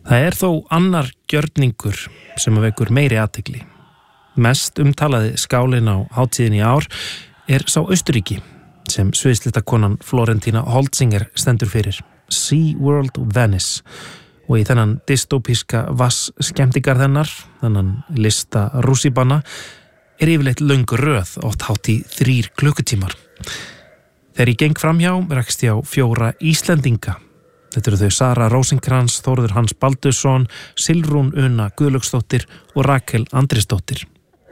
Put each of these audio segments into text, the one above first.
Það þó annar gjörningur sem vekur meiri athygli. Mest umtalaði skálinn á hátíðinni í ár sá Austurríki sem sviðslitakonan Florentína Holzinger stendur fyrir, SeaWorld Venice, og í þennan dystopíska skemmtigarð hennar, þennan lista rússíbana, yfirleitt löng röð, oft hátt í 3 klukkutímar. Þegar ég geng framhjá rekst ég á 4 Íslendinga. Þetta eru þau Sara Rósinkrans, Þórður Hans Baldursson, Silrún Una Guðlaugsdóttir og Rakel Andrisdóttir.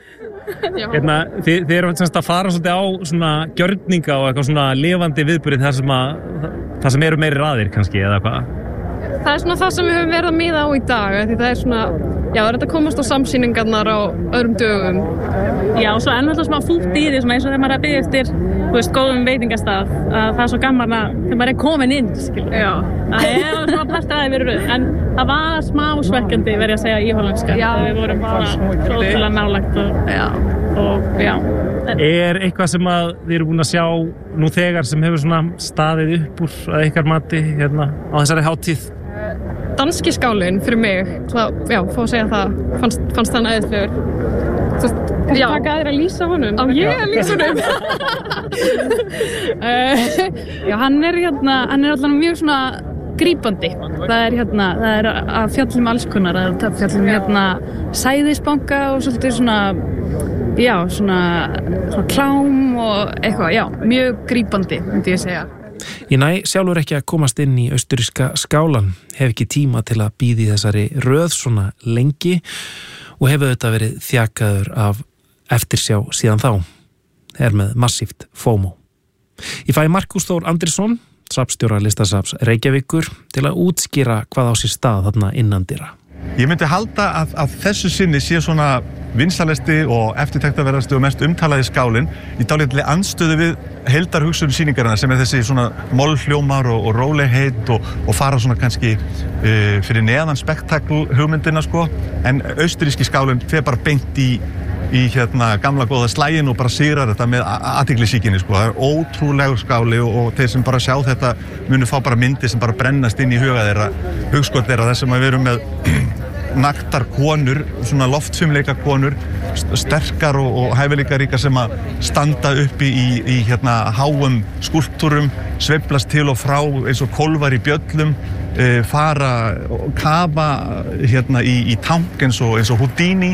Þið eru að fara svolítið á svona gjörninga og eitthvað svona lifandi viðburði þar sem eru meiri raðir kannski eða hvað? Það svona það sem við höfum verið að miða á í dag, því það svona, já, það þetta að komast á samsýningarnar á öðrum dögum. Já, og svo ennvöldlega smá fúlt í því, eins og þegar maður að biðja eftir, góðum veitingastað, að það svo gaman að þegar maður komin inn, skilur. Já. Það svona partaði verið röð, en það var smá svekkjandi, verið að segja í hollandska. Já. Við vorum bara svo ótrúlega nálægt og já. Eitthvað sem að þið eru búin að sjá nú þegar sem hefur svona staðið upp úr að ykkar mati hérna á þessari hátíð? Danski skálinn fyrir mig, fá að segja það, fannst hann æðislegur. Já, taka aðeir að lýsa honum. Á ég að lýsa honum? Já, hann alltaf mjög svona grípandi. Það er að fjallum alls konar, að fjallum sæðisbanka og svolítið svona, já, svona klám og eitthvað, já, mjög grípandi, myndi ég segja. Ég næ sjálfur ekki að komast inn í austurríska skálan, hef ekki tíma til að bíða í þessari röð svona lengi og hefur auðvitað verið þjakaður af eftirsjá síðan þá, með massíft FOMO. Ég fæ Markús Þór Andrisson, safnstjóra listasafns Reykjavíkur, til að útskýra hvað á sér stað þarna innandyra. Ég myndi halda að þessu sinni sé svona vinsalesti og eftirtektarverðasti og mest umtalaði skálinn í dálítið andstöðu við heildarhugsun sýningarinnar sem þessi svona mollhljómar og rólegheit og fara svona kannski fyrir neðan spektakl hugmyndina sko, en austurríski skálinn fer bara beint í gamla góða slægin og bara sigrar þetta með athyglisíkinni sko. Það ótrúlegur skáli og þeir sem bara sjá þetta munu fá bara myndir sem bara brennast inn í huga þeirra, hugskot þeirra, þess að við erum með naktar konur, svona loftfimleika konur, sterkar og hæfileikaríkar sem að standa uppi í háum skúlptúrum, sveiflast til og frá eins og kólfar í bjöllum, fara og kafa í tank eins og Houdini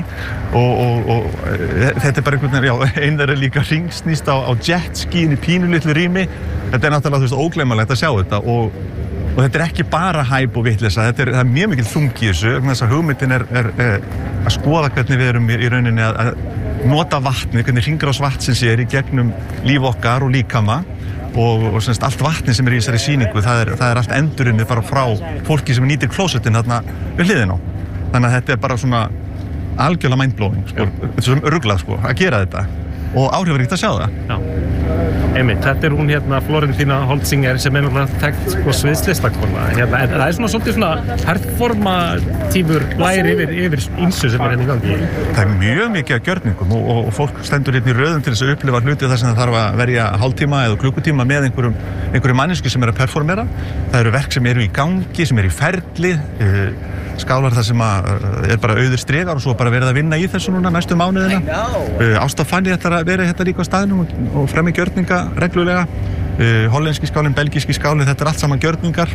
og þetta bara einhvern veginn, já, einn þeirra líka ringsnýst á jetskiin í pínulitlu rými. Þetta náttúrulega, ógleymanlegt að sjá þetta og þetta ekki bara hæp og vitleysa, það er mjög mikil þungi í þessu, þess að hugmyndin er að skoða hvernig við erum í rauninni að nota vatni, hvernig hringrás vatnsins í gegnum líf okkar og líkama og semst allt vatni sem í þessari sýningu, það er allt endurunnið bara frá fólki sem nýtir klósettin þarna við hliðina á. Þannig að þetta er bara svona algjörlega mindblowing, sko, svona ruglað sko, að gera þetta og áhrifaríkt að sjá það. Já. Einmitt, þetta er hún Florentína Holzinger sem náttúrulega þekkt sko sviðslistakona. Það er svona svolítið svona performatífur læri yfir ýmsu sem er í gangi. Það er mjög mikið af gjörningum og fólk stendur í röðum til þess að upplifa hluti þar sem það þarf að verja hálftíma eða klukkutíma með einhverju mannesku sem er að performera. Það eru verk sem eru í gangi, sem eru í ferli, skálar þar sem er bara auður stregar og svo bara verið að vinna í þessu núna næstu mánuðina. Ásta Fanny ætlar að vera líka á staðnum og fremja gjörninga reglulega. Hollenski skálinn, belgíski skálinn, þetta er allt saman gjörningar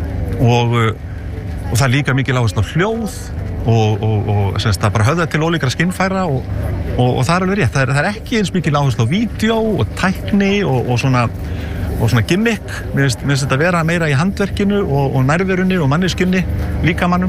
og það er líka mikil áhersla á hljóð og semst það bara höfða til ólíkra skinnfæra og það er alveg rétt. Það er ekki eins mikil áhersla á vídeó og tækni og svona gimmick. Mér finnst þetta vera meira í handverkinu og nærverunni og manneskjunni, líkamannum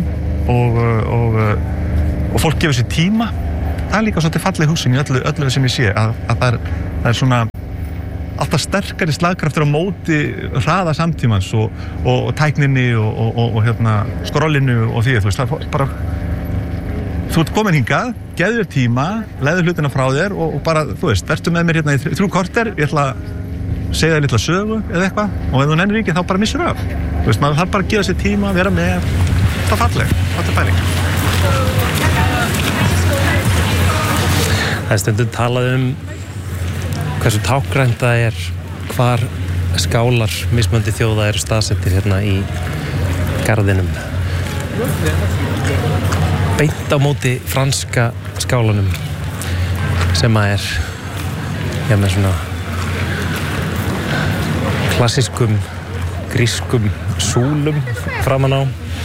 og fólk gefur sér tíma. Það er líka svolítið falleg hugsun í öllu sem ég sé að það er svona alltaf sterkari slagkraftur á móti hraða samtímans og tækninni og skrollinu og því, þú veist, það er bara þú ert komin hingað, gefðu þér tíma, leiðu hlutina frá þér og bara, þú veist, vertu með mér í 3 korter, ég ætla að segja þér litla sögu eða eitthvað og ef þú nennir ekki þá bara missur af. Þú veist, maður þarf bara að gefa sér tíma, vera með, það er falleg, þetta er pæling. Það er stundum talað hversu tákgrænt það er hvar skálar mismunandi þjóða eru staðsettir hérna í garðinum. beint á móti franska skálanum sem að með svona klassískum grískum súlum framan á.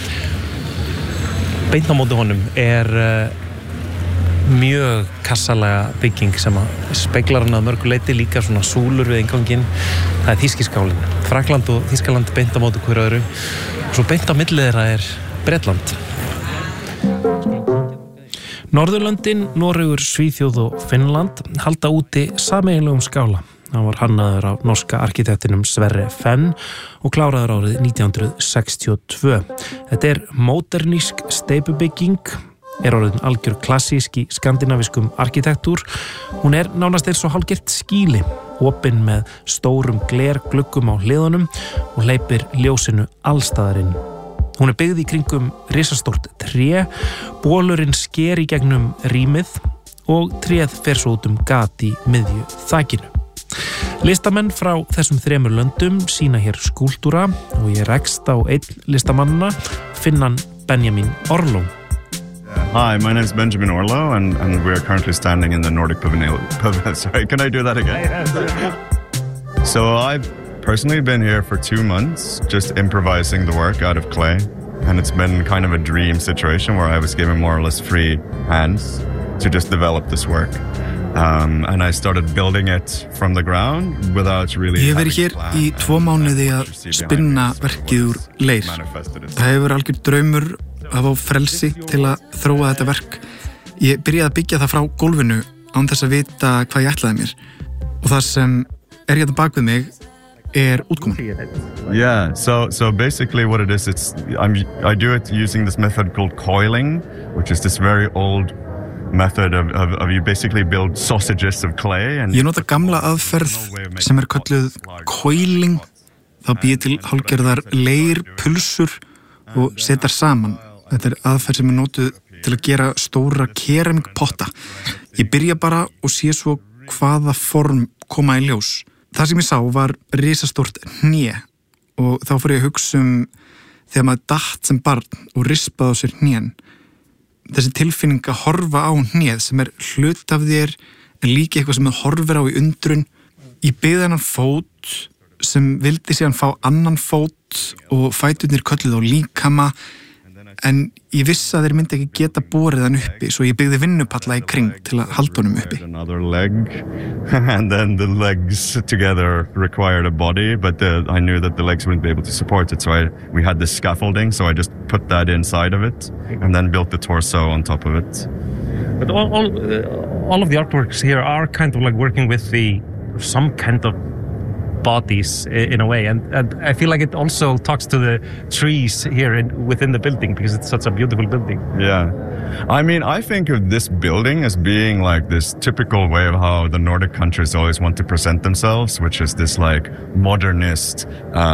Beint á móti honum mjög kassalega bygging sem að speglar hann að mörgu leyti, líka svona súlur við innganginn. Það þýski skálinn. Frakkland og Þýskaland beint á móti hverju öðru. Og svo beint á milli þeirra Bretland. Norðurlöndin, Noregur, Svíþjóð og Finnland halda úti sameiginlegum skála. Hann var hannaður af norska arkitektinum Sverre Fenn og kláraður árið 1962. Þetta modernísk steypubygging, orðin algjör klassísk í skandinavískum arkitektúr. Hún nánast eins og hálfgert skýli, opin með stórum glergluggum á hliðunum og hleypir ljósinu allstaðar inn. Hún byggð í kringum risastórt tré, bolurinn sker í gegnum rýmið og tréð fer svo út gat í miðju þakinu. Listamenn frá þessum 3 löndum sýna hér skúltúra og ég rekst á einn listamannana, Finnan Benjamin Orló. Hi, my name is Benjamin Orló and we are currently standing in the Nordic Pavilion. Sorry, can I do that again? So I've personally been here for 2 months, just improvising the work out of clay. And it's been kind of a dream situation where I was given more or less free hands to just develop this work. And I started building it from the ground without really Ég hef verið hér í 2 mánuði að spinna verkið úr leir. Það hefur algjör draumur að fá frelsi til að þróa þetta verk. Ég byrjaði að byggja það frá gólfinu án þess að vita hvað ég ætlaði mér. Og það sem hérna bak við mig útkoman. Yeah, so basically what it is, I do it using this method called coiling, which is this very old method of you basically build sausages of clay. Ég nota gamla aðferð sem kölluð coiling. Þá býð til hálfgerðar leirpulsur og setar saman. Þetta aðferð sem notuð til að gera stóra keramikpotta. Ég byrja bara og sé svo hvaða form koma í ljós. Það sem ég sá var risastórt hné og þá fór ég að hugsa þegar maður datt sem barn og rispaði á sér hnén. Þessi tilfinning að horfa á hnéð sem hluti af þér en líka eitthvað sem horfir á í undrun. Ég byggði hennan fót sem vildi síðan fá annan fót og fæturnir kölluð á líkama en ég vissi að þeir myndi ekki geta borið hann uppi svo ég byggði vinnupalla í kring til að halda honum uppi. Another leg and then the legs together required a body but I knew that the legs wouldn't be able to support it so we had this scaffolding so I just put that inside of it and then built the torso on top of it. But all of the artworks here are kind of like working with some kind of bodies in a way and I feel like it also talks to the trees here within the building because it's such a beautiful building. Yeah. I mean, I think of this building as being like this typical way of how the Nordic countries always want to present themselves, which is this like modernist,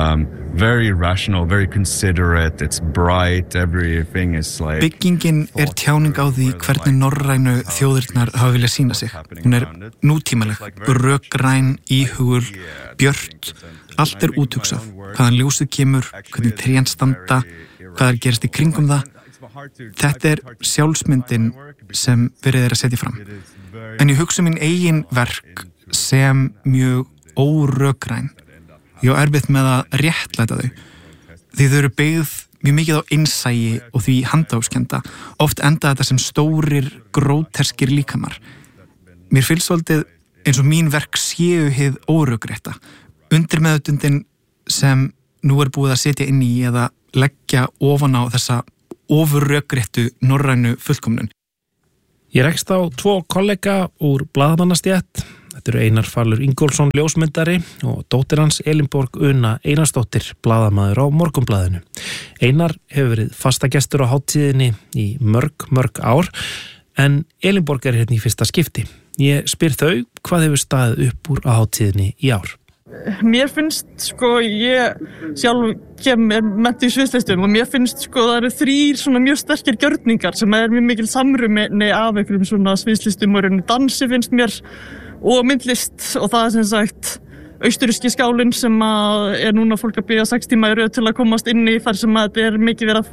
very rational, very considerate, it's bright, everything is like... Byggingin tjáning á því hvernig norrænu þjóðirnar hafa viljað sýna sig. Hún nútímaleg, rökræn, íhugul, björt, allt úthugsað. Hvaðan ljósið kemur, hvernig trén standa, hvað gerist í kringum það. Þetta sjálfsmyndin sem verið að setja fram. En ég hugsa mín eigin verk sem mjög órökræn. Ég á erfitt með að réttlæta þau. Því þau byggð mjög mikið á innsæi og því handahófskennda. Oft enda þetta sem stórir, gróterskir líkamar. Mér finnst svolítið eins og mín verk séu hið órökrétta. Undirmeðutundin sem nú búið að setja inn í eða leggja ofan á þessa ofurrökréttu norrænu fullkomnun. Ég rekst á 2 kollega úr blaðamannastétt. Þetta Einar Falur Ingólfsson ljósmyndari og dóttir hans Elinborg Una Einarsdóttir, blaðamaður á Morgunblaðinu. Einar hefur verið fastagestur á hátíðinni í mörg ár en Elinborg hérna í fyrsta skipti. Ég spyr þau hvað hefur staðið upp úr á hátíðinni í ár. Mér finnst ég sjálf menntuð í sviðslistum og mér finnst það eru 3 svona mjög sterkir gjörningar sem mjög mikil samruni af einhverjum svona sviðslistum og dansi finnst mér og myndlist og það sem sagt austurríski skálinn sem núna fólk að bíða 6 tíma í röð til að komast inn í þar sem þetta mikið verið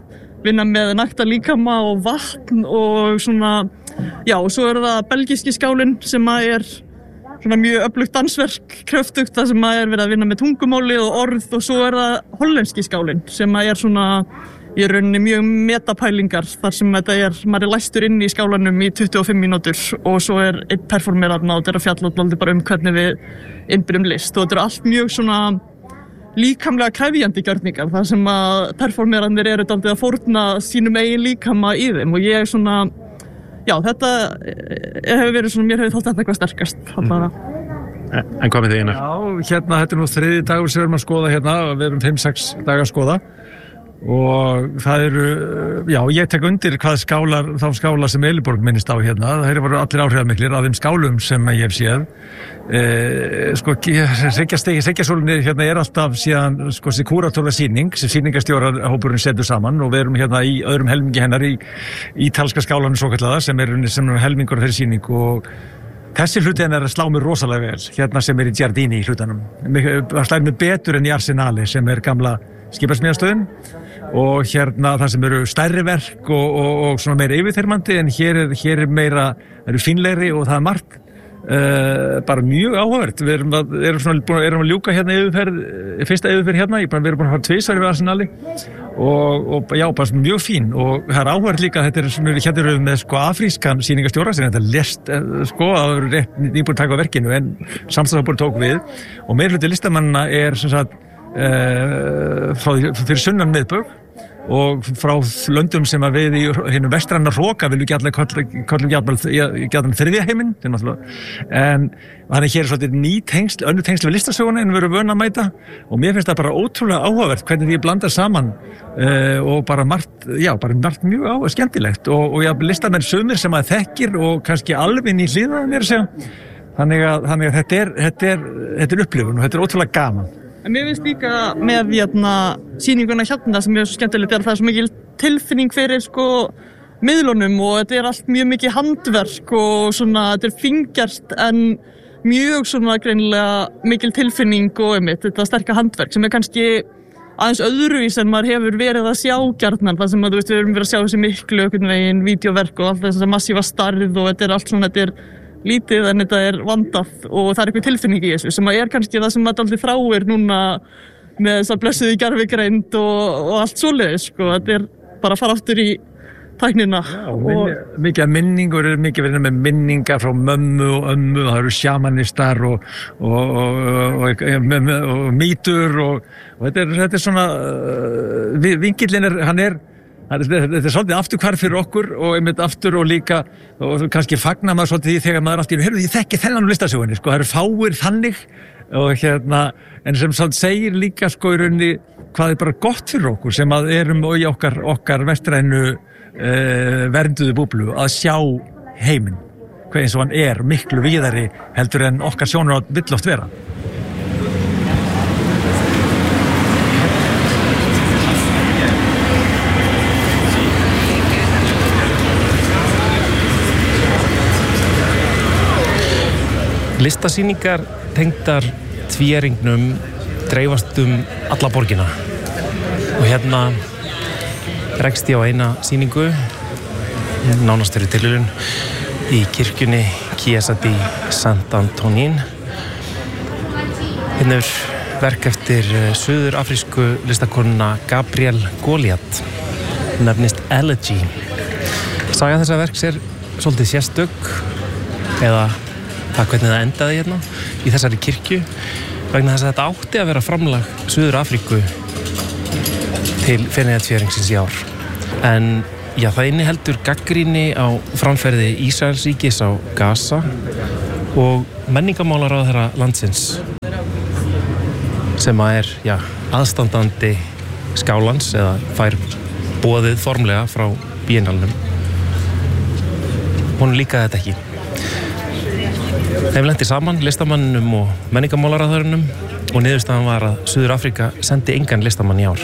vinna með nakta líkama og vatn og svona, já, og svo það belgíski skálinn sem er svona mjög öflugt dansverk, kröftugt, það sem verið að vinna með tungumáli og orð, og svo það hollenski skálinn sem svona í rauninni mjög metapælingar þar sem þetta maður læstur inn í skálanum í 25 mínútur og svo einn performerarna og þetta að fjalla alltaf bara hvernig við innbyrjum list og þetta allt mjög svona líkamlega krefjandi gjörningar þar sem að performerarnir dálítið að fórna sínum eigin líkama í þeim og ég svona, já, þetta hefur verið svona, mér hefur þótt þetta eitthvað sterkast. En hvað með þig Einar? Já, þetta nú 3. dagur sem við erum að skoða hérna, við erum 5-6 daga að skoða og það já, ég tek undir hvað þá skála sem Elinborg minnist á hérna, það voru allir áhrifamiklir af þeim skálum sem ég hef séð. Reykjasólinni hérna alltaf síðan þessi kúratólasýning sem sýningastjórahópurinn setur saman og við erum hérna í öðrum helmingi hennar í ítalska skálanum svokallaða sem helmingur af þeirri sýning og þessi hluti hennar slá mér rosalega vel hérna sem í Giardini í hlutanum. Það slær mér betur en í Arsenali sem gamla skipasmíðastöðin og hérna það sem eru stærri verk og svona meira yfirþyrmandi en hér meira, það eru fínlegri og það margt bara mjög áhugavert. Við erum að ljúka hérna fyrsta yfirferð hérna, við erum búin að fara 2 við Arsenali og já, bara mjög fín og það áhugavert líka að hérna erum við með afrískan sýningastjóra sem þetta lest að það eru rétt nýbúin að taka á verkinu en samstæðahópur tók við og meirhluti listamannina sem sagt fyrir sunnan miðbögg og frá löndum sem að við í hinu vestræna hroka viljum kallum gjarnan þriðja heiminn en þannig hér svolítið ný tengsl, önnur tengsl við listasöguna en við erum vön að mæta og mér finnst það bara ótrúlega áhugavert hvernig því blandar saman og bara margt mjög skemmtilegt og listamenn sumir sem að þekkir og kannski alveg inn í hlýðan mér að segja þannig að þetta er upplifun og þetta er ótrúlega gaman. En mér finnst líka með sýninguna hérna sem er svo skemmtilegt það er svo mikil tilfinning fyrir miðlunum og þetta er allt mjög mikið handverk og svona þetta fingjart en mjög svona greinilega mikil tilfinning og þetta sterka handverk sem kannski aðeins öðruvís en maður hefur verið að sjá gjarnan það sem við erum verið að sjá þessi miklu vídeóverk og allt þess massífa starð og þetta allt svona, þetta lítið en þetta vandað og það eitthvað tilfinning í þessu sem kannski það sem maður aldrei þráir núna með þessar blessuðu gervigreind og allt svoleiðis þetta bara að fara aftur í tæknina. Já, mikið af minningur mikið verið með minningar frá mömmu og ömmu, það eru sjamanistar og mýtur og þetta svona vinkillinn þetta er svolítið afturhvarf fyrir okkur og einmitt aftur og líka og kannski fagnar maður svolítið því þegar maður allt í heyrðu ég þekki þennan listasögunni það eru fáir þannig og en sem svolítið segir líka í rauninni hvað bara gott fyrir okkur sem að erum í okkar vestrænu vernduðu búblu að sjá heiminn hvað eins og hann miklu víðari heldur en okkar sjónarhorn vill oft vera. Listasýningar tengdar tvíæringnum dreifast alla borgina og hérna rekst ég á eina sýningu nánast fyrir tilviljun í kirkjunni Chiesa di Sant'Antonin. Hérna verk eftir suður-afrísku listakonuna Gabriel Goliat nefnist Elegy. Saga þessa verks svolítið sérstök eða það hvernig það endaði hérna í þessari kirkju vegna þess að þetta átti að vera framlag Suður-Afríku til Feneyjatvíæringsins í ár. En já, það inniheldur gagnrýni á framferði Ísraelsríkis á Gaza og menningarmálaráðherra landsins sem aðstandandi skálans eða fær boðið formlega frá Biennalnum. Hún líkaði þetta ekki. Þeim lenti saman, listamanninum og menningarmálaráðherrunum og niðurstaðan var að Suður-Afríka sendi engan listamann í ár.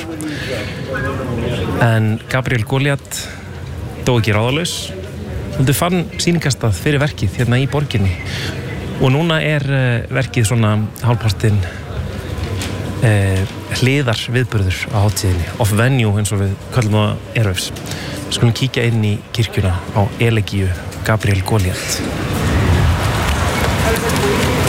En Gabriel Goliat dó ekki ráðalaus. Hún fann sýningastað fyrir verkið hérna í borginni og núna verkið svona hálfpartinn hliðar viðburður á hátíðinni, off venue eins og við kallum það Airwaves. Við skulum kíkja inn í kirkjuna á Elegíu Gabriel Goliath.